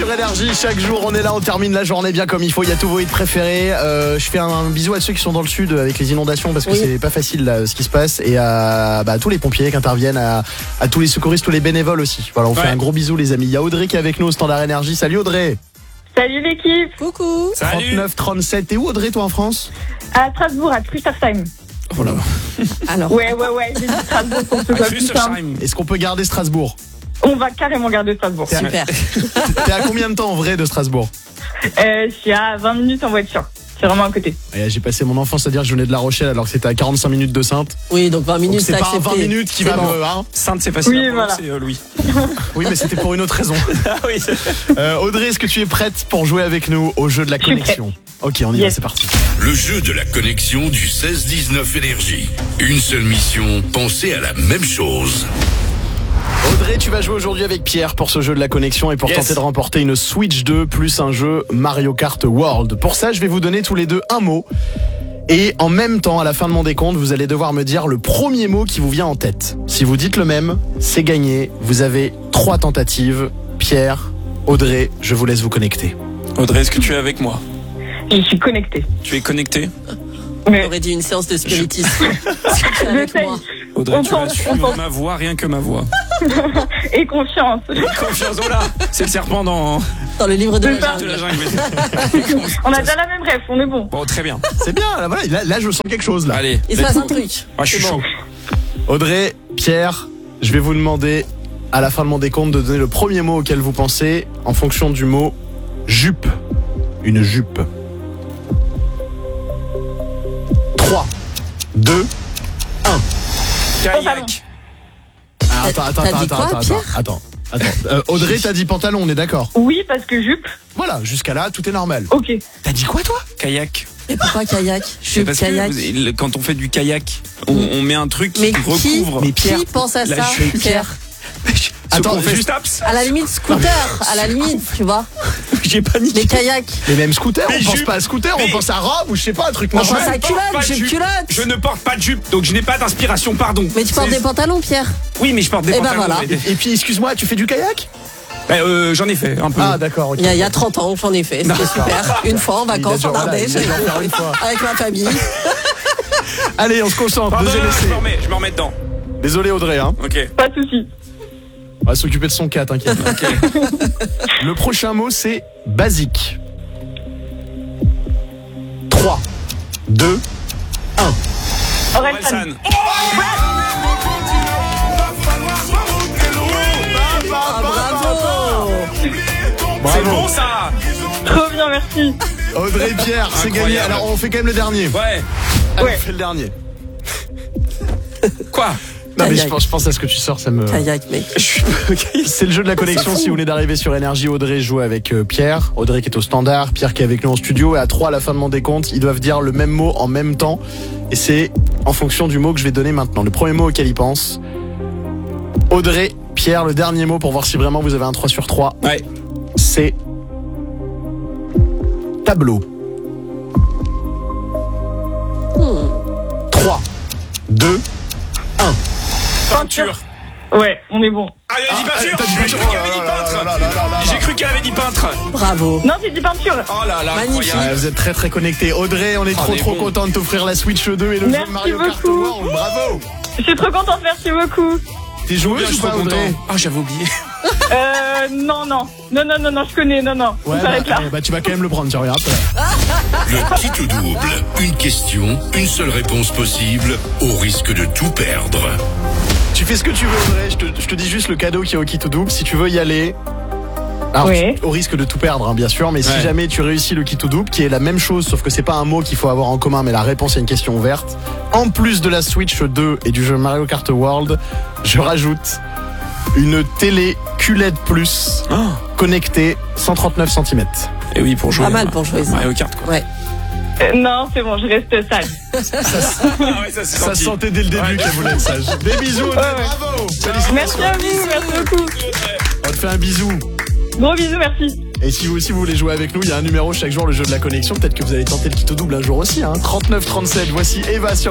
sur Énergie, chaque jour on est là, on termine la journée bien comme il faut, il y a tous vos hits préférés. Je fais un bisou à ceux qui sont dans le sud avec les inondations parce que c'est pas facile là, ce qui se passe, et à tous les pompiers qui interviennent, à tous les secouristes, tous les bénévoles aussi. Voilà, on fait un gros bisou les amis. Il y a Audrey qui est avec nous au standard Énergie. Salut Audrey. Salut l'équipe. Coucou. 39-37, t'es où Audrey toi en France? À Strasbourg, à Trustersheim. Oh là. Alors. Ouais, j'ai dit Strasbourg pour que ce soit plus simple. Est-ce qu'on peut garder Strasbourg? On va carrément garder Strasbourg. Super. T'es à combien de temps en vrai de Strasbourg? Je suis à 20 minutes en voiture. C'est vraiment à côté. Et j'ai passé mon enfance à dire que je venais de La Rochelle alors que c'était à 45 minutes de Sainte. Oui, donc 20 minutes, donc c'est pas 20 minutes qui va me... Hein. Sainte, c'est facile. Oui, voilà. C'est Louis. Oui, mais c'était pour une autre raison. Oui. Audrey, est-ce que tu es prête pour jouer avec nous au jeu de la connexion? Ok, on y va, c'est parti. Le jeu de la connexion du 16-19 Énergie. Une seule mission, penser à la même chose. Audrey, tu vas jouer aujourd'hui avec Pierre pour ce jeu de la connexion et pour tenter de remporter une Switch 2 plus un jeu Mario Kart World. Pour ça, je vais vous donner tous les deux un mot. Et en même temps, à la fin de mon décompte, vous allez devoir me dire le premier mot qui vous vient en tête. Si vous dites le même, c'est gagné. Vous avez 3 tentatives. Pierre, Audrey, je vous laisse vous connecter. Audrey, est-ce que tu es avec moi? Je suis connectée. Tu es connectée? On aurait dit une séance de spiritisme. Avec moi. Audrey, tu vas suivre ma voix, rien que ma voix. Et confiance. Confiance, oh là, c'est le serpent dans le livre de la jungle. On a déjà la même rêve, on est bon. Bon, très bien. C'est bien, là, voilà, là je sens quelque chose là. Allez. Il se passe un truc. Ah, je suis chaud. Audrey, Pierre, je vais vous demander à la fin de mon décompte de donner le premier mot auquel vous pensez en fonction du mot jupe. Une jupe. 3, 2, 1. Kayak. Attends. Audrey, t'as dit pantalon, on est d'accord? Oui, parce que jupe. Voilà, jusqu'à là, tout est normal. Ok. T'as dit quoi, toi? Kayak. Et pourquoi kayak? C'est parce kayak. que quand on fait du kayak, on met un truc qui recouvre. Mais Pierre, qui pense à ça, Pierre? Attends, on fait juste à la limite scooter, à la limite, tu vois. J'ai paniqué. Les kayaks. Mais même scooter, on pense pas à scooter, on pense à robe ou je sais pas, un truc normal. normal. On pense à culotte. Je ne porte pas de jupe, donc je n'ai pas d'inspiration, pardon. Mais tu portes des pantalons, Pierre. Oui, mais je porte des pantalons. Voilà. Et puis, excuse-moi, tu fais du kayak? J'en ai fait un peu. Ah d'accord, ok. Il y a 30 ans, j'en ai fait, c'était super. Une fois en vacances en Ardèche, avec ma famille. Allez, on se concentre. Je me remets dedans. Désolé Audrey, hein. Ok. Pas de soucis. On va s'occuper de son cas, t'inquiète. Okay. Le prochain mot, c'est basique. 3, 2, 1. Orelsan. C'est bon ça. Trop bien, merci. Audrey Pierre, c'est gagné. Alors on fait quand même le dernier. Ouais. Allez, on fait le dernier. Quoi? Non mais je pense à ce que tu sors, ça me... Kayak, mec. C'est le jeu de la connexion. Si vous venez d'arriver sur Énergie, Audrey joue avec Pierre. Audrey qui est au standard, Pierre qui est avec nous en studio. Et à 3 à la fin de mon décompte, ils doivent dire le même mot en même temps. Et c'est en fonction du mot que je vais donner maintenant. Le premier mot auquel ils pensent. Audrey, Pierre, le dernier mot pour voir si vraiment vous avez un 3 sur 3. Ouais. C'est tableau. 3, 2, 1. Peinture. Ouais, on est bon. Ah, elle a dit peinture. J'ai cru qu'elle avait dit peintre. J'ai cru qu'elle avait dit peintre. Bravo. Non, j'ai dit peinture. Oh là là, magnifique. incroyable. Vous êtes très très connectés. Audrey, on est trop content de t'offrir la Switch 2 et le jeu de Mario Kart World. Bravo. Je suis trop contente, merci beaucoup. T'es joueuse ou pas, Audrey? Ah, j'avais oublié. Non, je connais, non. Ouais, on s'arrête là. Tu vas quand même le prendre, tiens, regarde. Le kit double. Une question, une seule réponse possible, au risque de tout perdre. Tu fais ce que tu veux, Audrey. Je te dis juste le cadeau qui est au kit double. Si tu veux y aller... Alors, oui. au risque de tout perdre, hein, bien sûr, mais si jamais tu réussis le kit double, qui est la même chose, sauf que c'est pas un mot qu'il faut avoir en commun, mais la réponse est une question ouverte. En plus de la Switch 2 et du jeu Mario Kart World, je rajoute une télé QLED Plus connectée 139 cm. Et oui, pour jouer. Pas mal pour jouer ça. Mario Kart, quoi. Ouais. Non, c'est bon, je reste sage. Ça se sentait dès le début qu'elle voulait être sage. Des bisous, Audrey, bravo. Merci à vous, merci beaucoup. On te fait un bisou. Gros bisous, merci. Et si vous aussi vous voulez jouer avec nous, il y a un numéro chaque jour, le jeu de la connexion. Peut-être que vous allez tenter le kit double un jour aussi. 39-37, voici Eva sur